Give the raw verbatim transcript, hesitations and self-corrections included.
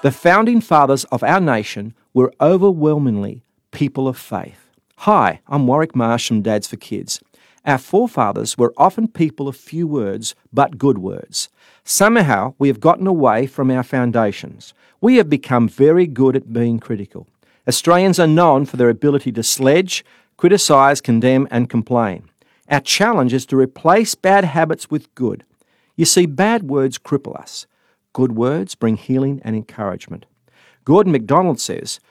The founding fathers of our nation were overwhelmingly people of faith. Hi, I'm Warwick Marsh from Dads for Kids. Our forefathers were often people of few words, but good words. Somehow, we have gotten away from our foundations. We have become very good at being critical. Australians are known for their ability to sledge, criticise, condemn and complain. Our challenge is to replace bad habits with good. You see, bad words cripple us. Good words bring healing and encouragement. Gordon MacDonald says,